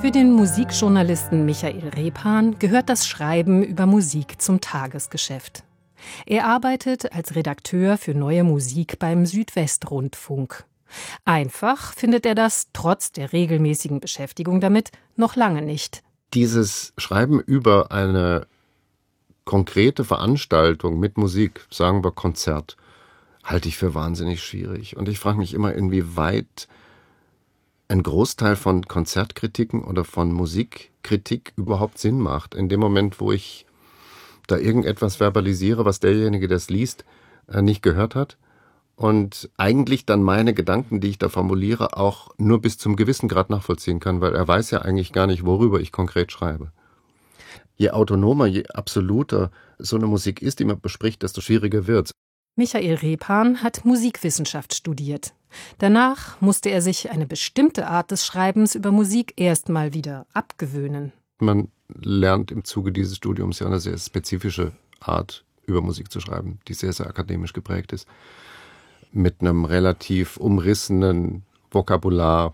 Für den Musikjournalisten Michael Repan gehört das Schreiben über Musik zum Tagesgeschäft. Er arbeitet als Redakteur für Neue Musik beim Südwestrundfunk. Einfach findet er das, trotz der regelmäßigen Beschäftigung damit, noch lange nicht. Dieses Schreiben über eine konkrete Veranstaltung mit Musik, sagen wir Konzert, halte ich für wahnsinnig schwierig. Und ich frage mich immer, inwieweit ein Großteil von Konzertkritiken oder von Musikkritik überhaupt Sinn macht. In dem Moment, wo ich da irgendetwas verbalisiere, was derjenige, der es liest, nicht gehört hat und eigentlich dann meine Gedanken, die ich da formuliere, auch nur bis zum gewissen Grad nachvollziehen kann, weil er weiß ja eigentlich gar nicht, worüber ich konkret schreibe. Je autonomer, je absoluter so eine Musik ist, die man bespricht, desto schwieriger wird's. Michael Repan hat Musikwissenschaft studiert. Danach musste er sich eine bestimmte Art des Schreibens über Musik erstmal wieder abgewöhnen. Man lernt im Zuge dieses Studiums ja eine sehr spezifische Art, über Musik zu schreiben, die sehr, sehr akademisch geprägt ist. Mit einem relativ umrissenen Vokabular,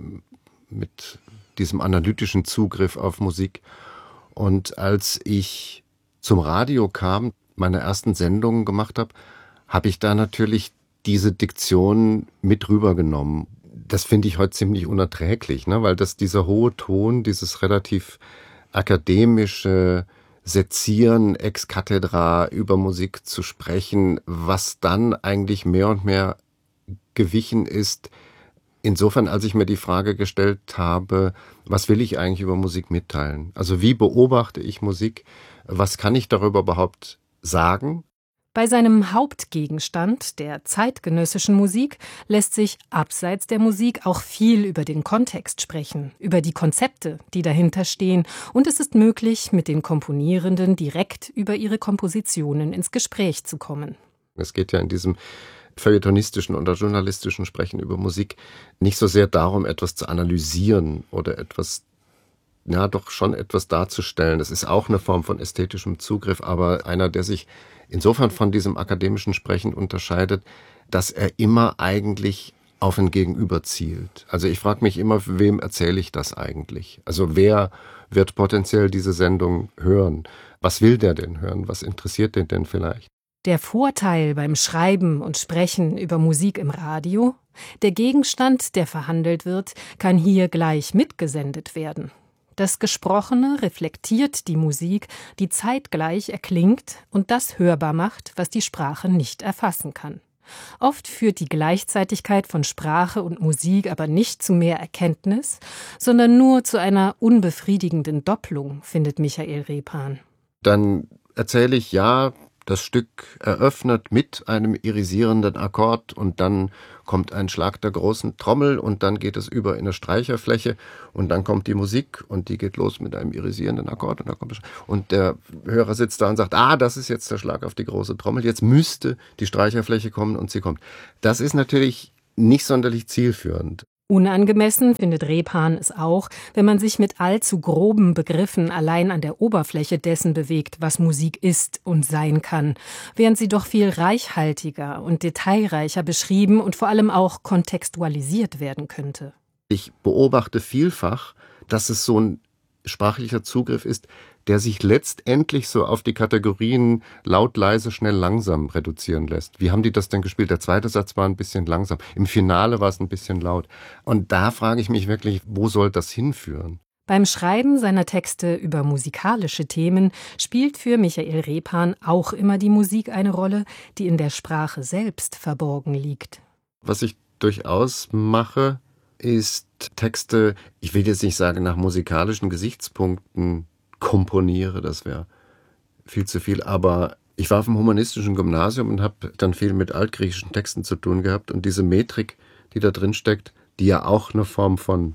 mit diesem analytischen Zugriff auf Musik. Und als ich zum Radio kam, meine ersten Sendungen gemacht habe, habe ich da natürlich diese Diktion mit rübergenommen. Das finde ich heute ziemlich unerträglich, ne? Weil dieser hohe Ton, dieses relativ akademische Sezieren ex cathedra über Musik zu sprechen, was dann eigentlich mehr und mehr gewichen ist, insofern, als ich mir die Frage gestellt habe, was will ich eigentlich über Musik mitteilen? Also wie beobachte ich Musik? Was kann ich darüber überhaupt sagen? Bei seinem Hauptgegenstand, der zeitgenössischen Musik, lässt sich abseits der Musik auch viel über den Kontext sprechen, über die Konzepte, die dahinter stehen, und es ist möglich, mit den Komponierenden direkt über ihre Kompositionen ins Gespräch zu kommen. Es geht ja in diesem feuilletonistischen oder journalistischen Sprechen über Musik nicht so sehr darum, etwas zu analysieren oder etwas darzustellen. Das ist auch eine Form von ästhetischem Zugriff, aber einer, der sich insofern von diesem akademischen Sprechen unterscheidet, dass er immer eigentlich auf ein Gegenüber zielt. Also ich frage mich immer, wem erzähle ich das eigentlich? Also wer wird potenziell diese Sendung hören? Was will der denn hören? Was interessiert den denn vielleicht? Der Vorteil beim Schreiben und Sprechen über Musik im Radio: Der Gegenstand, der verhandelt wird, kann hier gleich mitgesendet werden. Das Gesprochene reflektiert die Musik, die zeitgleich erklingt und das hörbar macht, was die Sprache nicht erfassen kann. Oft führt die Gleichzeitigkeit von Sprache und Musik aber nicht zu mehr Erkenntnis, sondern nur zu einer unbefriedigenden Doppelung, findet Michael Repan. Dann erzähle ich, ja, das Stück eröffnet mit einem irisierenden Akkord und dann kommt ein Schlag der großen Trommel und dann geht es über in eine Streicherfläche und dann kommt die Musik und die geht los mit einem irisierenden Akkord und der Hörer sitzt da und sagt, das ist jetzt der Schlag auf die große Trommel, jetzt müsste die Streicherfläche kommen und sie kommt. Das ist natürlich nicht sonderlich zielführend. Unangemessen findet Repan es auch, wenn man sich mit allzu groben Begriffen allein an der Oberfläche dessen bewegt, was Musik ist und sein kann, während sie doch viel reichhaltiger und detailreicher beschrieben und vor allem auch kontextualisiert werden könnte. Ich beobachte vielfach, dass es so ein sprachlicher Zugriff ist, der sich letztendlich so auf die Kategorien laut, leise, schnell, langsam reduzieren lässt. Wie haben die das denn gespielt? Der zweite Satz war ein bisschen langsam. Im Finale war es ein bisschen laut. Und da frage ich mich wirklich, wo soll das hinführen? Beim Schreiben seiner Texte über musikalische Themen spielt für Michael Repan auch immer die Musik eine Rolle, die in der Sprache selbst verborgen liegt. Was ich durchaus mache, ist Texte, ich will jetzt nicht sagen nach musikalischen Gesichtspunkten komponiere, das wäre viel zu viel, aber ich war auf dem humanistischen Gymnasium und habe dann viel mit altgriechischen Texten zu tun gehabt und diese Metrik, die da drin steckt, die ja auch eine Form von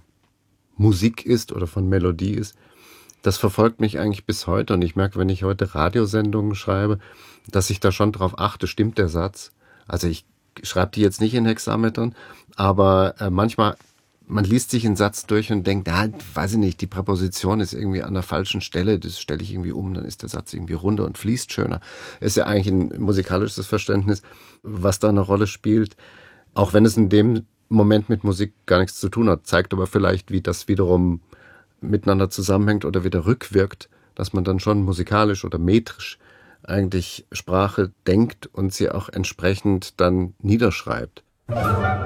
Musik ist oder von Melodie ist, das verfolgt mich eigentlich bis heute und ich merke, wenn ich heute Radiosendungen schreibe, dass ich da schon drauf achte, stimmt der Satz? Also ich schreibe die jetzt nicht in Hexametern, aber manchmal man liest sich einen Satz durch und denkt, weiß ich nicht, die Präposition ist irgendwie an der falschen Stelle, das stelle ich irgendwie um, dann ist der Satz irgendwie runder und fließt schöner. Ist ja eigentlich ein musikalisches Verständnis, was da eine Rolle spielt, auch wenn es in dem Moment mit Musik gar nichts zu tun hat, zeigt aber vielleicht, wie das wiederum miteinander zusammenhängt oder wieder rückwirkt, dass man dann schon musikalisch oder metrisch eigentlich Sprache denkt und sie auch entsprechend dann niederschreibt.